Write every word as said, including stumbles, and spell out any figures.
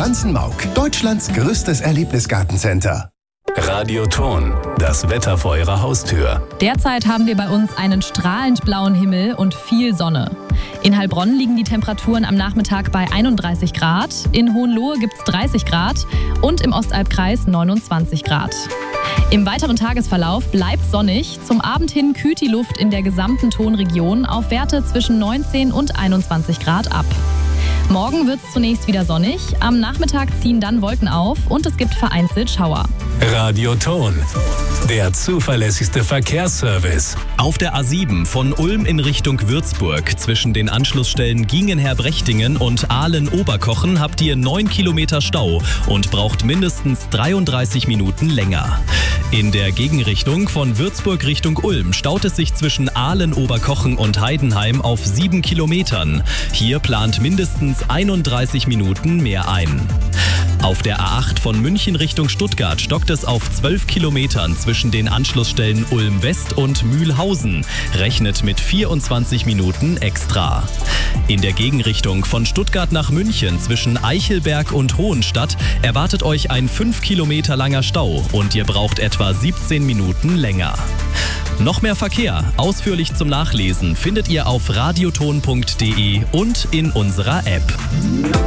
Franzenmauk, Deutschlands größtes Erlebnisgartencenter. Radioton, das Wetter vor Ihrer Haustür. Derzeit haben wir bei uns einen strahlend blauen Himmel und viel Sonne. In Heilbronn liegen die Temperaturen am Nachmittag bei einunddreißig Grad, in Hohenlohe gibt es dreißig Grad und im Ostalbkreis neunundzwanzig Grad. Im weiteren Tagesverlauf bleibt sonnig. Zum Abend hin kühlt die Luft in der gesamten Tonregion auf Werte zwischen neunzehn und einundzwanzig Grad ab. Morgen wird es zunächst wieder sonnig, am Nachmittag ziehen dann Wolken auf und es gibt vereinzelt Schauer. Radioton, der zuverlässigste Verkehrsservice. Auf der A sieben von Ulm in Richtung Würzburg zwischen den Anschlussstellen Gingenher-Brechtingen und Ahlen-Oberkochen habt ihr neun Kilometer Stau und braucht mindestens dreiunddreißig Minuten länger. In der Gegenrichtung von Würzburg Richtung Ulm staut es sich zwischen Ahlen-Oberkochen und Heidenheim auf sieben Kilometern. Hier plant mindestens einunddreißig Minuten mehr ein. Auf der A acht von München Richtung Stuttgart stockt es auf zwölf Kilometern zwischen den Anschlussstellen Ulm West und Mühlhausen. Rechnet mit vierundzwanzig Minuten extra. In der Gegenrichtung von Stuttgart nach München zwischen Eichelberg und Hohenstadt erwartet euch ein fünf Kilometer langer Stau und ihr braucht etwa siebzehn Minuten länger. Noch mehr Verkehr, ausführlich zum Nachlesen, findet ihr auf radioton punkt de und in unserer App.